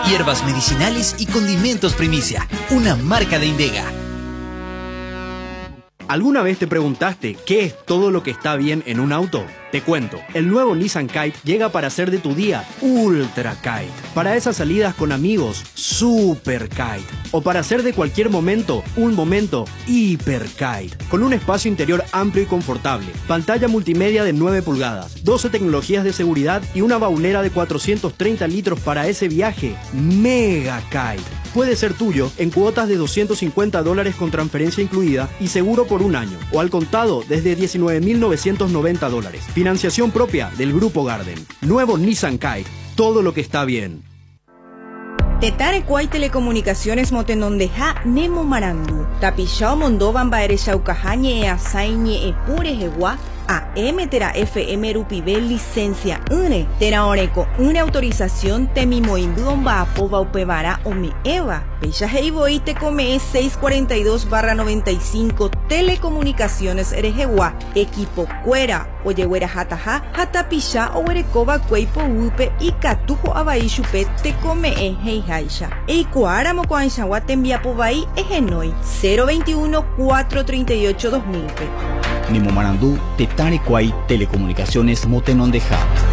Hierbas medicinales y condimentos Primicia, una marca de Indega. ¿Alguna vez te preguntaste qué es todo lo que está bien en un auto? Te cuento, el nuevo Nissan Kite llega para hacer de tu día Ultra Kite. Para esas salidas con amigos, Super Kite. O para hacer de cualquier momento, un momento Hiper Kite. Con un espacio interior amplio y confortable, pantalla multimedia de 9 pulgadas, 12 tecnologías de seguridad y una baulera de 430 litros para ese viaje Mega Kite. Puede ser tuyo en cuotas de $250 con transferencia incluida y seguro por un año, o al contado desde $19.990. Financiación propia del Grupo Garden. Nuevo Nissan Kite, todo lo que está bien. Tetare Kuay Telecomunicaciones Motenondeja Nemo Marandu. Tapishao Mondovan Baere Shaukahañe e Asaiñe e Pure Hewa. AM Tera FM Rupibel licencia une Tera Oreco una autorización Temimoimbuon Baapova Upevara Omi Eva Pecha Heiboi te come 642/95 Telecomunicaciones Erejewa Equipo Cuera Oyehuera Hataha Hatapisha Owerekova Cueipo Upe y Catujo Abaishupe te come Heihaisha Eikuara Mocoanshawa Tembiapovai Egenoi 021-438-2000 Nemo Marandú, Tetare Kuay Telecomunicaciones Motenondeja.